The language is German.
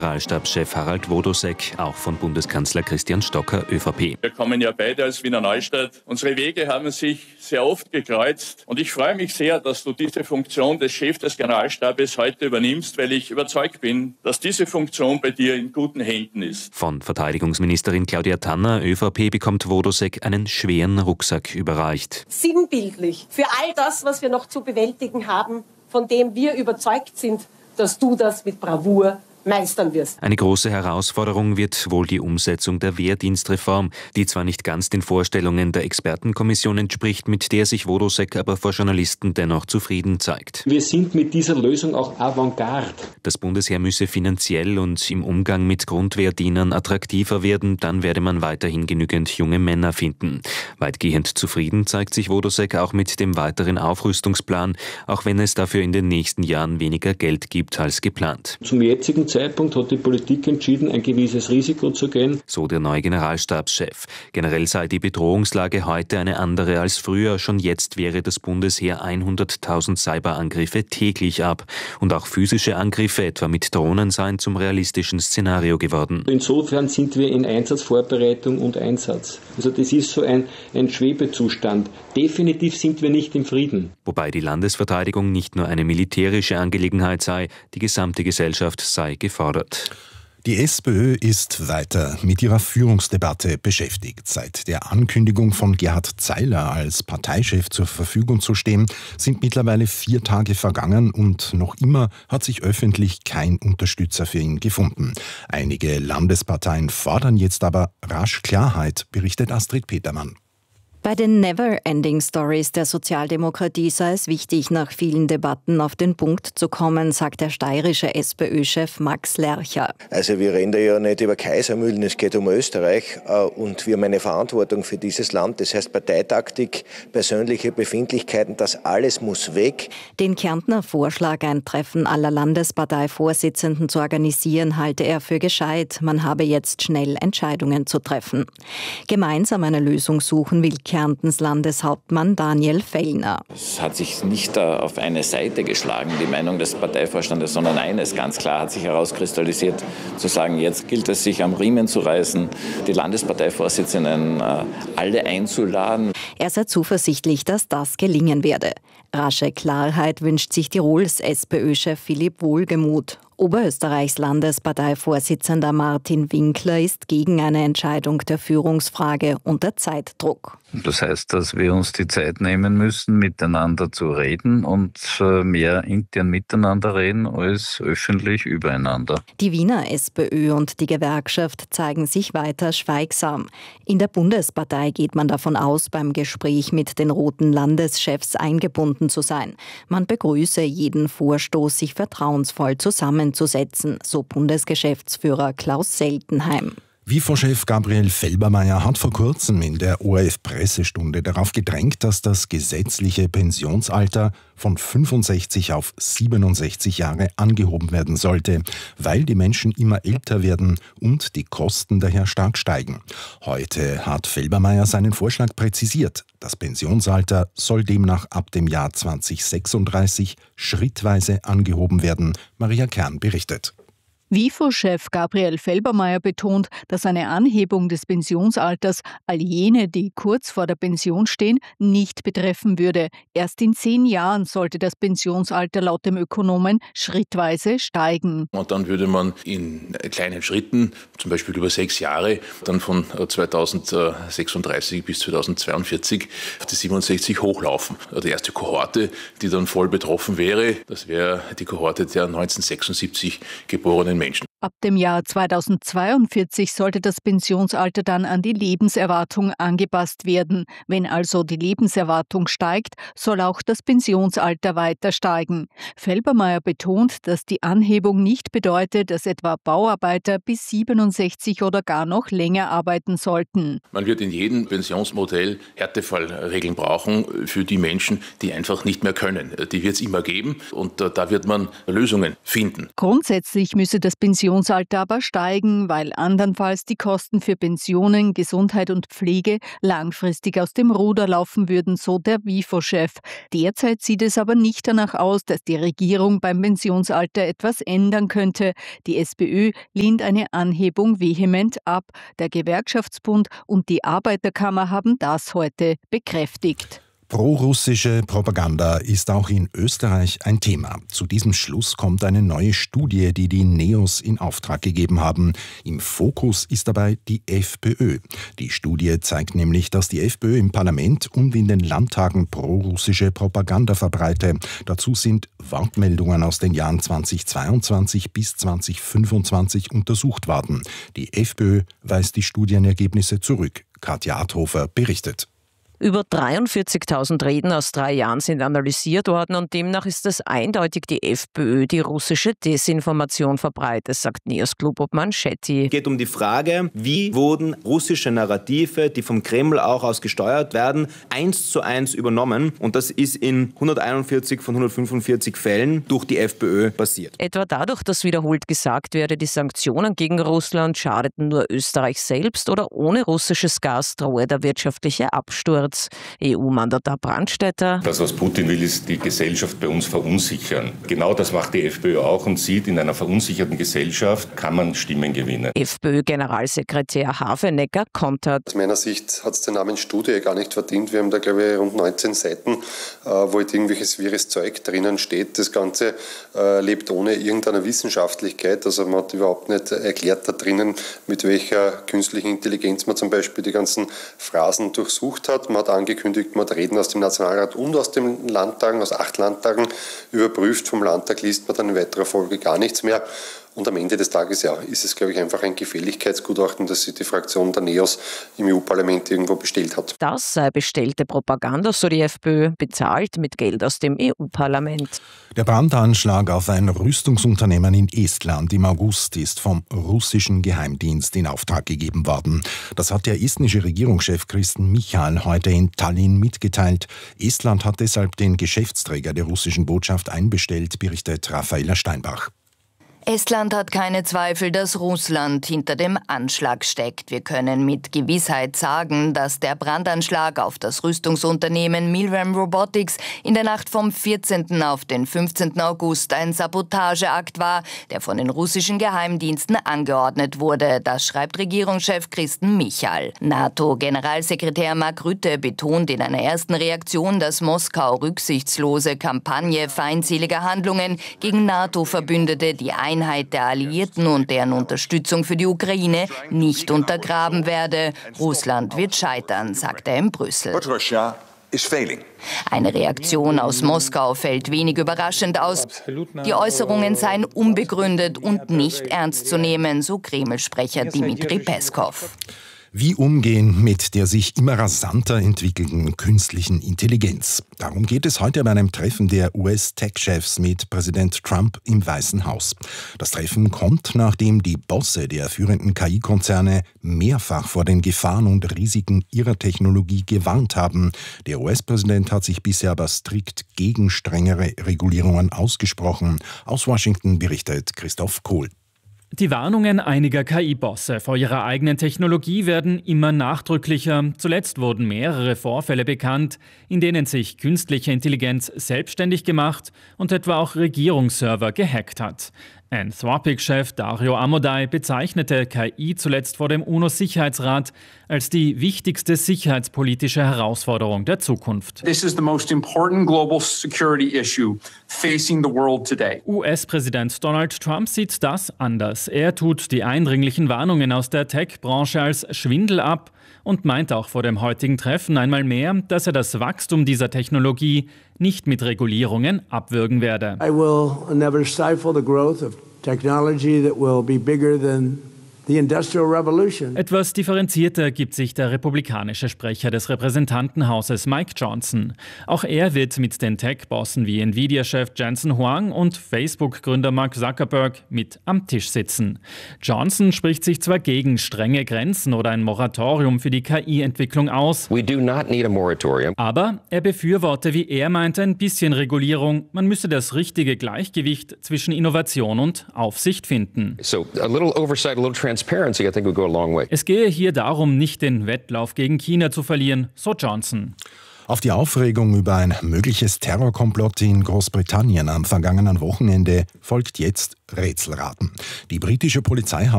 Generalstabschef Harald Wodosek, auch von Bundeskanzler Christian Stocker, ÖVP. Wir kommen ja beide aus Wiener Neustadt. Unsere Wege haben sich sehr oft gekreuzt. Und ich freue mich sehr, dass du diese Funktion des Chefs des Generalstabes heute übernimmst, weil ich überzeugt bin, dass diese Funktion bei dir in guten Händen ist. Von Verteidigungsministerin Claudia Tanner, ÖVP, bekommt Wodosek einen schweren Rucksack überreicht. Sinnbildlich für all das, was wir noch zu bewältigen haben, von dem wir überzeugt sind, dass du das mit Bravour meistern wirst. Eine große Herausforderung wird wohl die Umsetzung der Wehrdienstreform, die zwar nicht ganz den Vorstellungen der Expertenkommission entspricht, mit der sich Wodosek aber vor Journalisten dennoch zufrieden zeigt. Wir sind mit dieser Lösung auch Avantgarde. Das Bundesheer müsse finanziell und im Umgang mit Grundwehrdienern attraktiver werden, dann werde man weiterhin genügend junge Männer finden. Weitgehend zufrieden zeigt sich Wodosek auch mit dem weiteren Aufrüstungsplan, auch wenn es dafür in den nächsten Jahren weniger Geld gibt als geplant. Zum jetzigen Zeitpunkt hat die Politik entschieden, ein gewisses Risiko zu gehen. So der neue Generalstabschef. Generell sei die Bedrohungslage heute eine andere als früher. Schon jetzt wehre das Bundesheer 100.000 Cyberangriffe täglich ab. Und auch physische Angriffe, etwa mit Drohnen, seien zum realistischen Szenario geworden. Insofern sind wir in Einsatzvorbereitung und Einsatz. Also das ist so ein Schwebezustand. Definitiv sind wir nicht im Frieden. Wobei die Landesverteidigung nicht nur eine militärische Angelegenheit sei, die gesamte Gesellschaft sei gefordert. Die SPÖ ist weiter mit ihrer Führungsdebatte beschäftigt. Seit der Ankündigung von Gerhard Zeiler als Parteichef zur Verfügung zu stehen, sind mittlerweile 4 Tage vergangen und noch immer hat sich öffentlich kein Unterstützer für ihn gefunden. Einige Landesparteien fordern jetzt aber rasch Klarheit, berichtet Astrid Petermann. Bei den Never-Ending Stories der Sozialdemokratie sei es wichtig, nach vielen Debatten auf den Punkt zu kommen, sagt der steirische SPÖ-Chef Max Lercher. Also wir reden da ja nicht über Kaisermühlen, es geht um Österreich und wir haben eine Verantwortung für dieses Land. Das heißt Parteitaktik, persönliche Befindlichkeiten, das alles muss weg. Den Kärntner Vorschlag, ein Treffen aller Landesparteivorsitzenden zu organisieren, halte er für gescheit. Man habe jetzt schnell Entscheidungen zu treffen. Gemeinsam eine Lösung suchen will Kärntens Landeshauptmann Daniel Fellner. Es hat sich nicht auf eine Seite geschlagen, die Meinung des Parteivorstandes, sondern eines ganz klar hat sich herauskristallisiert, zu sagen, jetzt gilt es, sich am Riemen zu reißen, die Landesparteivorsitzenden alle einzuladen. Er sei zuversichtlich, dass das gelingen werde. Rasche Klarheit wünscht sich Tirols SPÖ-Chef Philipp Wohlgemuth. Oberösterreichs Landesparteivorsitzender Martin Winkler ist gegen eine Entscheidung der Führungsfrage unter Zeitdruck. Das heißt, dass wir uns die Zeit nehmen müssen, miteinander zu reden und mehr intern miteinander reden als öffentlich übereinander. Die Wiener SPÖ und die Gewerkschaft zeigen sich weiter schweigsam. In der Bundespartei geht man davon aus, beim Gespräch mit den roten Landeschefs eingebunden zu sein. Man begrüße jeden Vorstoß, sich vertrauensvoll zusammenzusetzen, so Bundesgeschäftsführer Klaus Seltenheim. WIFO-Chef Gabriel Felbermayr hat vor kurzem in der ORF-Pressestunde darauf gedrängt, dass das gesetzliche Pensionsalter von 65 auf 67 Jahre angehoben werden sollte, weil die Menschen immer älter werden und die Kosten daher stark steigen. Heute hat Felbermayr seinen Vorschlag präzisiert. Das Pensionsalter soll demnach ab dem Jahr 2036 schrittweise angehoben werden. Maria Kern berichtet. WIFO-Chef Gabriel Felbermayr betont, dass eine Anhebung des Pensionsalters all jene, die kurz vor der Pension stehen, nicht betreffen würde. Erst in 10 Jahren sollte das Pensionsalter laut dem Ökonomen schrittweise steigen. Und dann würde man in kleinen Schritten, zum Beispiel über 6 Jahre, dann von 2036 bis 2042 auf die 67 hochlaufen. Die erste Kohorte, die dann voll betroffen wäre, das wäre die Kohorte der 1976 geborenen Menschen. Ab dem Jahr 2042 sollte das Pensionsalter dann an die Lebenserwartung angepasst werden. Wenn also die Lebenserwartung steigt, soll auch das Pensionsalter weiter steigen. Felbermayr betont, dass die Anhebung nicht bedeutet, dass etwa Bauarbeiter bis 67 oder gar noch länger arbeiten sollten. Man wird in jedem Pensionsmodell Härtefallregeln brauchen für die Menschen, die einfach nicht mehr können. Die wird es immer geben und da wird man Lösungen finden. Grundsätzlich müsse das Pensionsalter Pensionsalter aber steigen, weil andernfalls die Kosten für Pensionen, Gesundheit und Pflege langfristig aus dem Ruder laufen würden, so der WIFO-Chef. Derzeit sieht es aber nicht danach aus, dass die Regierung beim Pensionsalter etwas ändern könnte. Die SPÖ lehnt eine Anhebung vehement ab. Der Gewerkschaftsbund und die Arbeiterkammer haben das heute bekräftigt. Pro-russische Propaganda ist auch in Österreich ein Thema. Zu diesem Schluss kommt eine neue Studie, die die NEOS in Auftrag gegeben haben. Im Fokus ist dabei die FPÖ. Die Studie zeigt nämlich, dass die FPÖ im Parlament und in den Landtagen pro-russische Propaganda verbreite. Dazu sind Wortmeldungen aus den Jahren 2022 bis 2025 untersucht worden. Die FPÖ weist die Studienergebnisse zurück. Katja Adhofer berichtet. Über 43.000 Reden aus 3 Jahren sind analysiert worden und demnach ist es eindeutig die FPÖ, die russische Desinformation verbreitet, sagt NEOS-Clubobmann Schetti. Es geht um die Frage, wie wurden russische Narrative, die vom Kreml auch aus gesteuert werden, 1:1 übernommen. Und das ist in 141 von 145 Fällen durch die FPÖ passiert. Etwa dadurch, dass wiederholt gesagt werde, die Sanktionen gegen Russland schadeten nur Österreich selbst oder ohne russisches Gas drohe der wirtschaftliche Absturz. EU-Mandatar Brandstätter. Das, was Putin will, ist die Gesellschaft bei uns verunsichern. Genau das macht die FPÖ auch und sieht, in einer verunsicherten Gesellschaft kann man Stimmen gewinnen. FPÖ-Generalsekretär Hafenecker kontert. Aus meiner Sicht hat es den Namen Studie gar nicht verdient. Wir haben da, glaube ich, rund 19 Seiten, wo halt irgendwelches wirres Zeug drinnen steht. Das Ganze lebt ohne irgendeine Wissenschaftlichkeit. Also man hat überhaupt nicht erklärt da drinnen, mit welcher künstlichen Intelligenz man zum Beispiel die ganzen Phrasen durchsucht hat. Man hat angekündigt, man hat Reden aus dem Nationalrat und aus den Landtagen, aus 8 Landtagen überprüft. Vom Landtag liest man dann in weiterer Folge gar nichts mehr. Und am Ende des Tages ist es, glaube ich, einfach ein Gefälligkeitsgutachten, das sich die Fraktion der NEOS im EU-Parlament irgendwo bestellt hat. Das sei bestellte Propaganda, so die FPÖ, bezahlt mit Geld aus dem EU-Parlament. Der Brandanschlag auf ein Rüstungsunternehmen in Estland im August ist vom russischen Geheimdienst in Auftrag gegeben worden. Das hat der estnische Regierungschef Kristen Michal heute in Tallinn mitgeteilt. Estland hat deshalb den Geschäftsträger der russischen Botschaft einbestellt, berichtet Raffaella Steinbach. Estland hat keine Zweifel, dass Russland hinter dem Anschlag steckt. Wir können mit Gewissheit sagen, dass der Brandanschlag auf das Rüstungsunternehmen Milrem Robotics in der Nacht vom 14. auf den 15. August ein Sabotageakt war, der von den russischen Geheimdiensten angeordnet wurde. Das schreibt Regierungschef Kristen Michal. NATO-Generalsekretär Mark Rutte betont in einer ersten Reaktion, dass Moskau rücksichtslose Kampagne feindseliger Handlungen gegen NATO-Verbündete, die Einheit der Alliierten und deren Unterstützung für die Ukraine nicht untergraben werde. Russland wird scheitern, sagt er in Brüssel. Eine Reaktion aus Moskau fällt wenig überraschend aus. Die Äußerungen seien unbegründet und nicht ernst zu nehmen, so Kreml-Sprecher Dmitri Peskov. Wie umgehen mit der sich immer rasanter entwickelnden künstlichen Intelligenz? Darum geht es heute bei einem Treffen der US-Tech-Chefs mit Präsident Trump im Weißen Haus. Das Treffen kommt, nachdem die Bosse der führenden KI-Konzerne mehrfach vor den Gefahren und Risiken ihrer Technologie gewarnt haben. Der US-Präsident hat sich bisher aber strikt gegen strengere Regulierungen ausgesprochen. Aus Washington berichtet Christoph Kohl. Die Warnungen einiger KI-Bosse vor ihrer eigenen Technologie werden immer nachdrücklicher. Zuletzt wurden mehrere Vorfälle bekannt, in denen sich künstliche Intelligenz selbstständig gemacht und etwa auch Regierungsserver gehackt hat. Anthropic-Chef Dario Amodei bezeichnete KI zuletzt vor dem UNO-Sicherheitsrat als die wichtigste sicherheitspolitische Herausforderung der Zukunft. This is the most important global security issue facing the world today. US-Präsident Donald Trump sieht das anders. Er tut die eindringlichen Warnungen aus der Tech-Branche als Schwindel ab und meint auch vor dem heutigen Treffen einmal mehr, dass er das Wachstum dieser Technologie nicht mit Regulierungen abwürgen werde. I will never stifle the growth of technology that will be bigger than Etwas differenzierter gibt sich der republikanische Sprecher des Repräsentantenhauses Mike Johnson. Auch er wird mit den Tech-Bossen wie Nvidia-Chef Jensen Huang und Facebook-Gründer Mark Zuckerberg mit am Tisch sitzen. Johnson spricht sich zwar gegen strenge Grenzen oder ein Moratorium für die KI-Entwicklung aus, aber er befürworte, wie er meinte, ein bisschen Regulierung. Man müsse das richtige Gleichgewicht zwischen Innovation und Aufsicht finden. Es gehe hier darum, nicht den Wettlauf gegen China zu verlieren, so Johnson. Auf die Aufregung über ein mögliches Terrorkomplott in Großbritannien am vergangenen Wochenende folgt jetzt Rätselraten. Die britische Polizei hat